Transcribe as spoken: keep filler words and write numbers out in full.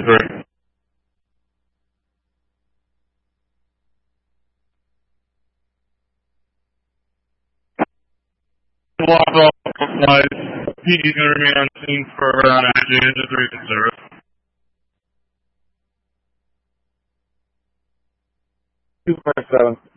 three. Lock off flights. P D's going to remain on scene for around actually engine three in service. two point seven.